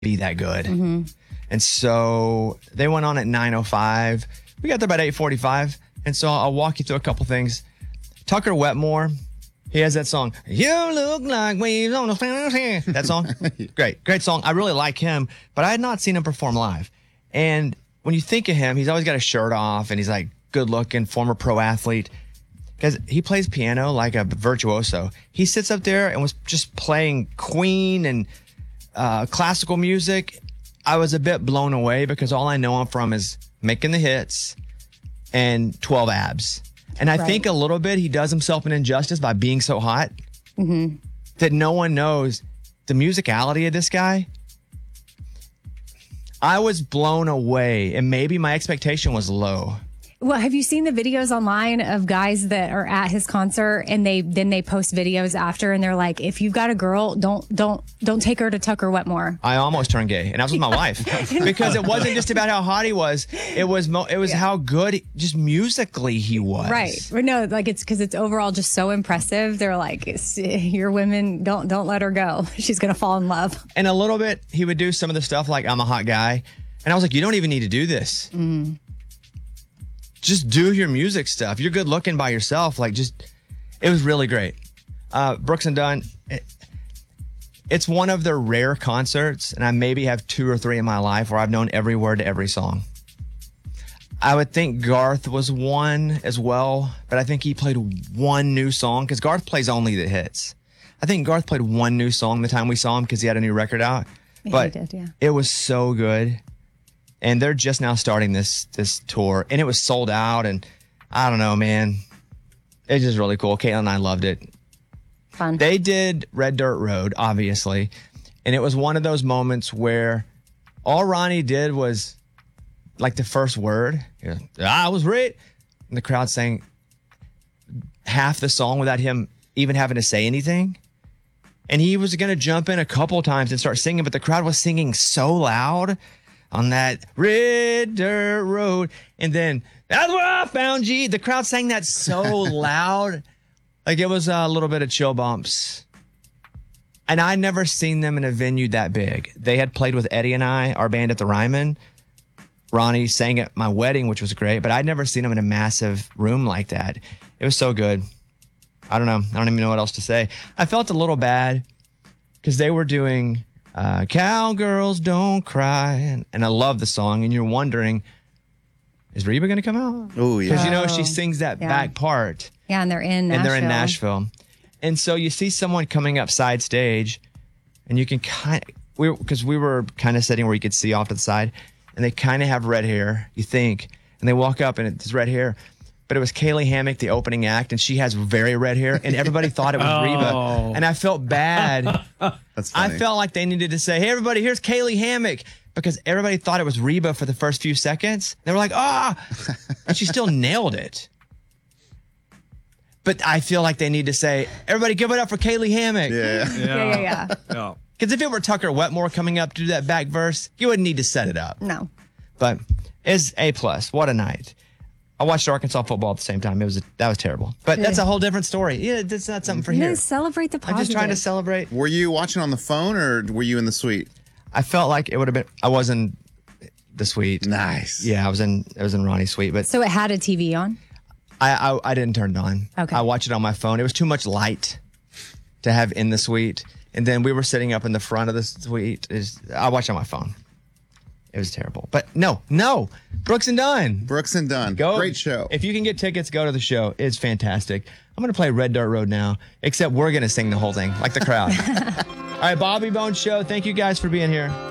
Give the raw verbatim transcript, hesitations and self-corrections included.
be that good. Mm-hmm. And so they went on at nine oh five. We got there about eight forty-five. And so I'll walk you through a couple things. Tucker Wetmore, he has that song, You Look Like Waves on the Sand. That song, great, great song. I really like him, but I had not seen him perform live. And when you think of him, he's always got his shirt off and he's like good looking, former pro athlete. Because he plays piano like a virtuoso. He sits up there and was just playing Queen and uh, classical music. I was a bit blown away because all I know him from is making the hits and twelve abs. And I right. think a little bit he does himself an injustice by being so hot mm-hmm. that no one knows the musicality of this guy. I was blown away, and maybe my expectation was low. Well, have you seen the videos online of guys that are at his concert and they then they post videos after and they're like, if you've got a girl, don't don't don't take her to Tucker Wetmore. I almost turned gay, and I was with my wife because it wasn't just about how hot he was. It was mo- it was yeah. how good just musically he was. Right. But no, like it's because it's overall just so impressive. They're like, your women, don't don't let her go. She's gonna fall in love. And a little bit, he would do some of the stuff like I'm a hot guy, and I was like, you don't even need to do this. Mm. Just do your music stuff. You're good looking by yourself. Like, just, it was really great. Uh, Brooks and Dunn, it, it's one of the rare concerts, and I maybe have two or three in my life where I've known every word to every song. I would think Garth was one as well, but I think he played one new song because Garth plays only the hits. I think Garth played one new song the time we saw him because he had a new record out. Yeah, but he did, yeah. It was so good. And they're just now starting this this tour, and it was sold out. And I don't know, man, it's just really cool. Caitlin and I loved it. Fun. They did Red Dirt Road, obviously, and it was one of those moments where all Ronnie did was like the first word. You know, I was right, and the crowd sang half the song without him even having to say anything. And he was going to jump in a couple times and start singing, but the crowd was singing so loud on that Red Dirt Road. And then, that's where I found you. The crowd sang that so loud. Like it was a little bit of chill bumps. And I'd never seen them in a venue that big. They had played with Eddie and I, our band at the Ryman. Ronnie sang at my wedding, which was great, but I'd never seen them in a massive room like that. It was so good. I don't know. I don't even know what else to say. I felt a little bad because they were doing Uh, Cowgirls Don't Cry. And, and I love the song. And you're wondering, is Reba going to come out? Oh, yeah. Because, you know, she sings that yeah. back part. Yeah, and they're in Nashville. And they're in Nashville. And so you see someone coming up side stage, and you can kind of, we because we were kind of sitting where you could see off to the side, and they kind of have red hair, you think. And they walk up, and it's red hair. But it was Kaylee Hammack, the opening act, and she has very red hair, and everybody thought it was oh. Reba. And I felt bad. That's funny. I felt like they needed to say, hey, everybody, here's Kaylee Hammack, because everybody thought it was Reba for the first few seconds. They were like, ah! And she still nailed it. But I feel like they need to say, everybody give it up for Kaylee Hammack. Yeah. Yeah, yeah, yeah. Because if it were Tucker Wetmore coming up to do that back verse, you wouldn't need to set it up. No. But it's A plus. What a night. I watched Arkansas football at the same time. It was that was terrible, but that's a whole different story. Yeah, that's not something for You here. know, celebrate the positive. I'm just trying to celebrate. Were you watching on the phone or were you in the suite? I felt like it would have been. I was in the suite. Nice. Yeah, I was in. I was in Ronnie's suite, but So it had a T V on? I, I I didn't turn it on. Okay. I watched it on my phone. It was too much light to have in the suite, and then we were sitting up in the front of the suite. Is I watched on my phone. It was terrible. But no, no. Brooks and Dunn. Brooks and Dunn. Go. Great show. If you can get tickets, go to the show. It's fantastic. I'm going to play Red Dirt Road now, except we're going to sing the whole thing like the crowd. All right, Bobby Bones Show. Thank you guys for being here.